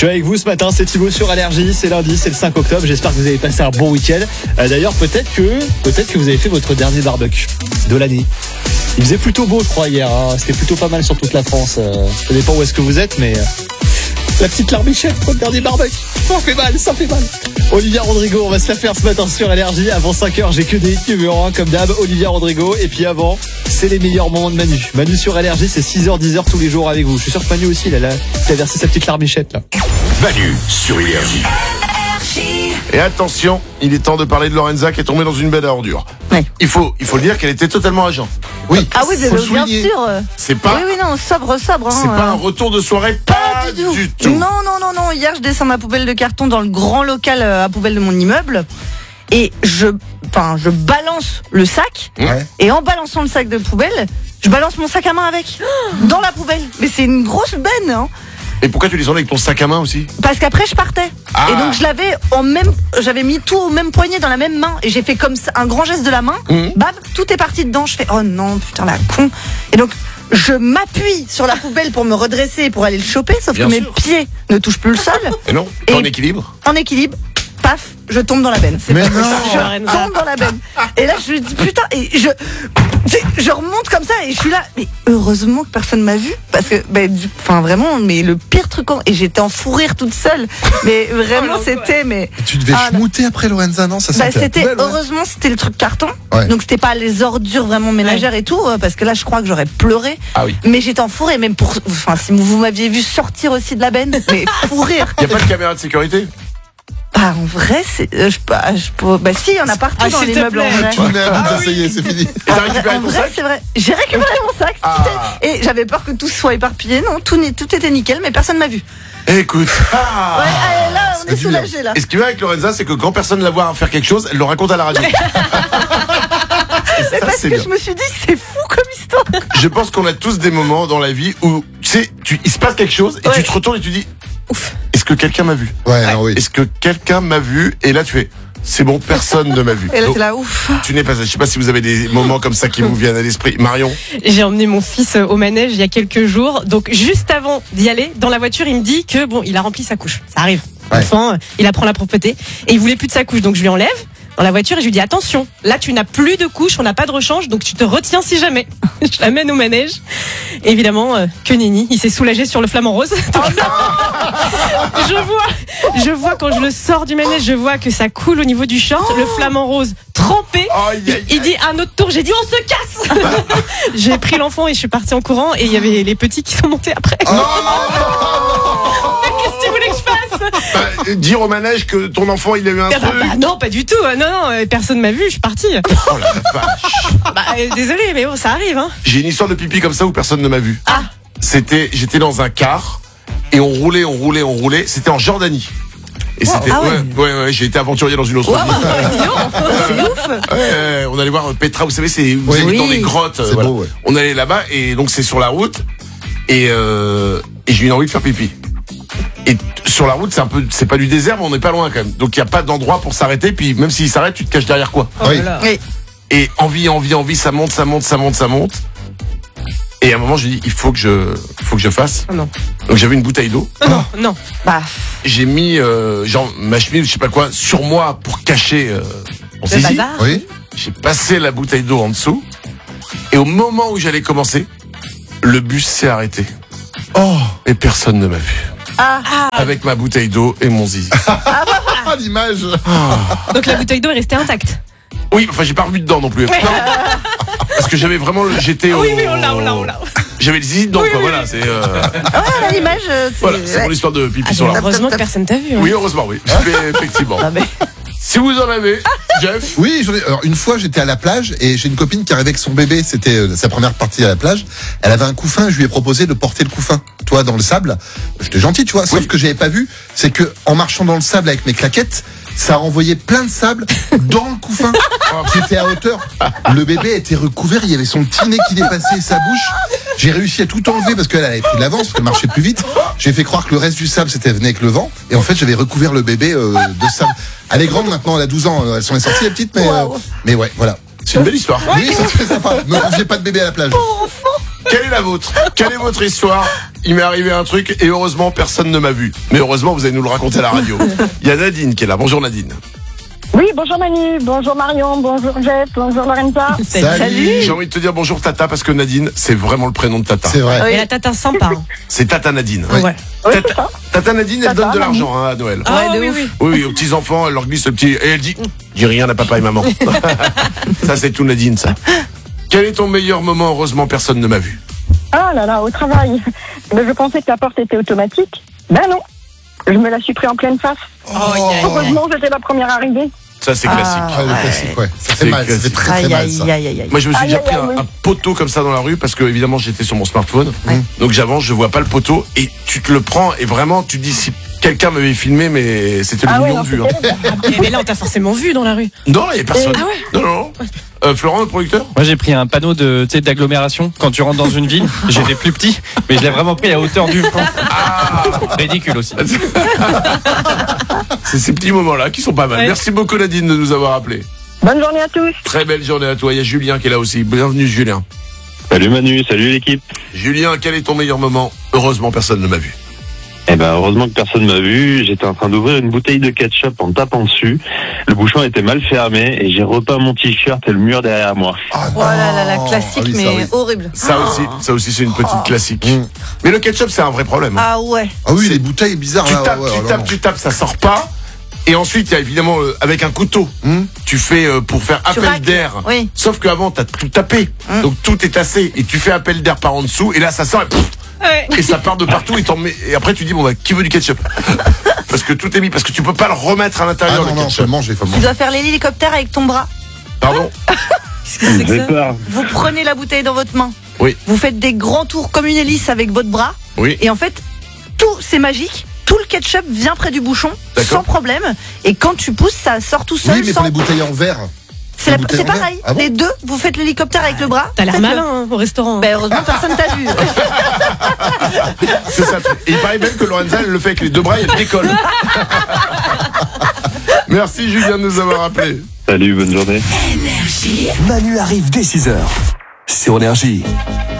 suis avec vous ce matin, c'est Thibaut sur Allergie, c'est lundi, c'est le 5 octobre, j'espère que vous avez passé un bon week-end. D'ailleurs, peut-être que vous avez fait votre dernier barbecue de l'année. Il faisait plutôt beau, je crois, hier, hein. C'était plutôt pas mal sur toute la France. Ça dépend où est-ce que vous êtes, mais la petite larmichette pour le dernier barbecue, ça fait mal. Olivia Rodrigo, on va se la faire ce matin sur Allergie. Avant 5h, j'ai que des hits numéro 1 comme d'hab, Olivia Rodrigo. Et puis avant, c'est les meilleurs moments de Manu. Manu sur Allergie, c'est 6h, 10h tous les jours avec vous. Je suis sûr que Manu aussi, il a versé sa petite larmichette là. Manu sur Allergie. Et attention, il est temps de parler de Lorenza qui est tombée dans une benne à ordures. Ouais. Il faut le dire qu'elle était totalement agent. Oui. Ah oui, bien sûr. C'est pas. Oui, non, sobre. C'est pas un retour de soirée, pas du tout. Non. Hier, je descends ma poubelle de carton dans le grand local à poubelle de mon immeuble. Et je balance le sac. Ouais. Et en balançant le sac de poubelle, je balance mon sac à main avec. Dans la poubelle. Mais c'est une grosse benne, hein. Et pourquoi tu descendais avec ton sac à main aussi? Parce qu'après je partais. Ah. Et donc j'avais mis tout au même poignet dans la même main. Et j'ai fait comme ça, un grand geste de la main. Bam, tout est parti dedans. Je fais, oh non, putain la con. Et donc je m'appuie sur la poubelle pour me redresser, pour aller le choper. Sauf Bien que sûr. mes pieds ne touchent plus le sol. Et non, Et- en équilibre. En équilibre, paf, je tombe dans la benne. Mais non. Je tombe dans la benne. Et là, je me dis, putain, et je remonte comme ça et je suis là. Mais heureusement que personne m'a vu. Parce que, vraiment, mais le pire truc, et j'étais en fou rire toute seule. Mais vraiment, c'était, mais. Tu devais schmouter après Lorenza, non? Ça sentait la C'était, poubelle, ouais. heureusement, c'était le truc carton. Ouais. Donc, c'était pas les ordures vraiment ménagères et tout. Parce que là, je crois que j'aurais pleuré. Ah oui. Mais j'étais en fou rire. Même si vous m'aviez vu sortir aussi de la benne, mais fou rire. Y a pas de caméra de sécurité? Ah, en vrai, si, il y en a partout dans l'immeuble en vrai. Tu venais à bout, ça y est, c'est fini. Et t'as récupéré En ton vrai, sac? c'est vrai. J'ai récupéré mon sac. Et j'avais peur que tout soit éparpillé. Non, tout était nickel, mais personne m'a vu. Écoute. Ouais, allez, là, on est soulagés, là. Et ce qui va avec Lorenza, c'est que quand personne la voit faire quelque chose, elle le raconte à la radio. C'est parce c'est que bien. je me suis dit, c'est fou comme histoire. Je pense qu'on a tous des moments dans la vie où, tu sais, il se passe quelque chose et Ouais. tu te retournes et tu dis, ouf, est-ce que quelqu'un m'a vu? Ouais, non, oui. Est-ce que quelqu'un m'a vu? Et là, tu fais, c'est bon, personne ne m'a vu. Et là, Donc, t'es là, ouf. tu n'es pas, je sais pas si vous avez des moments comme ça qui vous viennent à l'esprit. Marion? J'ai emmené mon fils au manège il y a quelques jours. Donc, juste avant d'y aller, dans la voiture, il me dit que il a rempli sa couche. Ça arrive. Ouais. L'enfant, il apprend la propreté. Et il voulait plus de sa couche. Donc, je lui enlève dans la voiture et je lui dis, attention, là, tu n'as plus de couche, on n'a pas de rechange, donc tu te retiens si jamais. Je l'amène au manège. Et évidemment, que nenni. Il s'est soulagé sur le flamant rose. Donc, je vois quand je le sors du manège, je vois que ça coule au niveau du short, le flamant rose trempé. Il dit un autre tour, j'ai dit on se casse. J'ai pris l'enfant et je suis partie en courant et il y avait les petits qui sont montés après. Oh, Qu'est-ce que tu voulais que je fasse? dire au manège que ton enfant, il a eu un truc. Non, pas du tout. Non, personne m'a vu, je suis partie. Oh la vache. Désolé, mais bon, ça arrive, hein. J'ai une histoire de pipi comme ça où personne ne m'a vu. Ah. J'étais dans un car et on roulait. C'était en Jordanie. Et c'était, ah ouais, j'ai été aventurier dans une autre vie. C'est ouf. Ouais, on allait voir Petra, vous savez, vous Oui. allez dans les grottes. C'est beau, ouais. On allait là-bas et donc c'est sur la route et j'ai eu envie de faire pipi. Et sur la route, c'est pas du désert, mais on n'est pas loin quand même. Donc il y a pas d'endroit pour s'arrêter. Puis même s'il s'arrête, tu te caches derrière quoi. Oui. Oui. Et envie, ça monte. Et à un moment, je dis, il faut que je fasse. Oh non. Donc j'avais une bouteille d'eau. Non. Bah, J'ai mis ma chemise, je sais pas quoi, sur moi pour cacher mon Le zizi. bazar. Oui. J'ai passé la bouteille d'eau en dessous. Et au moment où j'allais commencer, le bus s'est arrêté. Oh, Et personne ne m'a vu. Avec ma bouteille d'eau et mon zizi. ah, l'image. Donc la bouteille d'eau est restée intacte. Oui, enfin j'ai pas revu dedans non plus. Non. Parce que j'avais vraiment j'étais au. Oui, on l'a. J'avais le zizi dedans, quoi. Voilà, c'est. l'image. Voilà, c'est mon histoire de pipi sur la route. Heureusement que personne t'a vu. Hein. Oui, heureusement, oui. Mais effectivement. Si vous en avez, Jeff. Oui, alors une fois j'étais à la plage et j'ai une copine qui arrivait avec son bébé, c'était sa première partie à la plage. Elle avait un couffin, je lui ai proposé de porter le couffin, toi dans le sable. J'étais gentil, tu vois. Sauf que j'avais pas vu, c'est que en marchant dans le sable avec mes claquettes, ça a envoyé plein de sable dans le couffin qui était à hauteur. Le bébé était recouvert, il y avait son petit nez qui dépassait sa bouche. J'ai réussi à tout enlever parce qu'elle avait pris de l'avance, parce qu'elle marchait plus vite. J'ai fait croire que le reste du sable c'était venu avec le vent. Et en fait, j'avais recouvert le bébé de sable. Elle est grande maintenant, elle a 12 ans. Elles sont sorties, les petites, mais ouais, voilà. C'est une belle histoire. Oui, ça se fait sympa. Ne confiez pas de bébé à la plage. Quelle est la vôtre? Quelle est votre histoire? Il m'est arrivé un truc et heureusement personne ne m'a vu. Mais heureusement vous allez nous le raconter à la radio. Il y a Nadine qui est là. Bonjour Nadine. Oui, bonjour Manu, bonjour Marion, bonjour Jeff, bonjour Lorenza. Salut. J'ai envie de te dire bonjour Tata parce que Nadine c'est vraiment le prénom de Tata. C'est vrai. Oui. Et la tata sympa. Hein. C'est Tata Nadine. Oui. Ouais. Oui, c'est ça. Tata Nadine elle Tata, donne de mamie. l'argent à Noël. Ouais, de oui, ouf. oui. Oui, aux petits enfants, elle leur glisse le petit et elle dit dis rien à papa et maman. Ça c'est tout Nadine ça. Quel est ton meilleur moment? Heureusement personne ne m'a vu. Ah là là, au travail. Ben, je pensais que la porte était automatique. Ben non, je me la suis pris en pleine face. Heureusement, j'étais la première arrivée. Ça c'est classique. Ah, le classique, ouais. Ça fait C'est mal, ça fait classique. très très Aïe, mal ça. aïe, aïe, aïe, aïe. Moi je me suis Aïe, déjà aïe, pris aïe, oui. un poteau comme ça dans la rue parce que évidemment j'étais sur mon smartphone. Donc j'avance, je vois pas le poteau et tu te le prends et vraiment tu te dis si quelqu'un m'avait filmé mais c'était le Ah ouais, million non, de vues. c'était Hein. terrible. Mais là, on t'a forcément vu dans la rue. Non, il y a personne. Ah ouais. Non. Florent, le producteur? Moi j'ai pris un panneau de, tu sais, d'agglomération quand tu rentres dans une ville. J'étais plus petit, mais je l'ai vraiment pris à hauteur du front. Ridicule aussi. C'est ces petits moments-là qui sont pas mal. Ouais. Merci beaucoup Nadine de nous avoir appelés. Bonne journée à tous. Très belle journée à toi. Il y a Julien qui est là aussi. Bienvenue Julien. Salut Manu, salut l'équipe. Julien, quel est ton meilleur moment? Heureusement personne ne m'a vu. Eh ben heureusement que personne m'a vu. J'étais en train d'ouvrir une bouteille de ketchup en tapant dessus. Le bouchon était mal fermé et j'ai repeint mon t-shirt et le mur derrière moi. Ah, Oh là là, la non. classique, Ah oui, ça, mais oui. horrible. Ça aussi c'est une petite classique. Mm. Mais le ketchup c'est un vrai problème. Ah ouais. Ah oui, les bouteilles bizarres. Tu là, tapes, ouais, tu non, tapes, non. tu tapes, ça sort pas. Et ensuite, il y a évidemment avec un couteau, tu fais pour faire Tu appel racles. d'air. Oui. Sauf qu'avant, t'as tout tapé, donc tout est tassé et tu fais appel d'air par en dessous et là ça sort et, pff, Ouais. et ça part de partout et après tu dis bon bah qui veut du ketchup parce que tout est mis parce que tu peux pas le remettre à Ah l'intérieur non, le non, faut ketchup. le manger, faut le Tu manger. dois faire l'hélicoptère avec ton bras. Pardon. Qu'est-ce que c'est que J'ai ça? peur. Vous prenez la bouteille dans votre main. Oui. Vous faites des grands tours comme une hélice avec votre bras. Oui. Et en fait, tout, c'est magique. Tout le ketchup vient près du bouchon, D'accord. sans problème. Et quand tu pousses, ça sort tout seul. Oui, mais sans... pour les bouteilles en verre. C'est les bouteilles c'est en verre. pareil. Ah bon Les deux, vous faites l'hélicoptère avec le bras. T'as l'air faites-le. malin hein, au restaurant. Ben, heureusement, personne t'a vu. C'est ça. Et il paraît même que Lorenza elle le fait avec les deux bras et elle décolle. Merci Julien de nous avoir appelés. Salut, bonne journée. Manu arrive dès 6h sur Énergie.